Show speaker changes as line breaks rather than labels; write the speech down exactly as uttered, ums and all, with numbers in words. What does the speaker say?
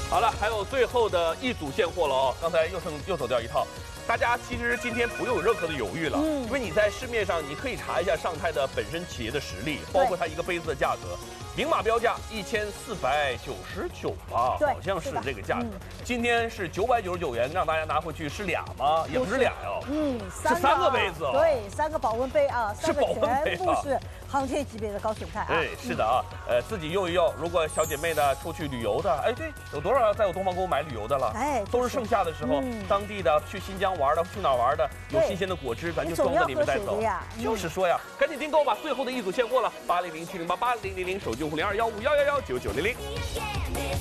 好了，还有最后的一组现货了哦，刚才又剩又走掉一套。大家其实今天不用有任何的犹豫了，嗯、因为你在市面上你可以查一下上泰的本身企业的实力，包括它一个杯子的价格，明码标价一千四百九十九吧，好像是这个价格。嗯、今天是九百九十九元，让大家拿回去是俩吗？也不是俩哟，
嗯，
是三个杯子哦。
对，三个保温杯啊，
是保温杯，
全部是航天级别的高水态啊。
对，是的啊，呃，自己用一用。如果小姐妹呢出去旅游的，哎，对，有多少在我东方给我买旅游的了？哎，都是盛夏的时候，当地的去新疆玩的，去哪玩的，有新鲜的果汁，咱就装在里面带走。就是说呀，赶紧订购吧，最后的一组现货了，八零零七零八八零零零手机用户零二幺五幺幺幺九九零零。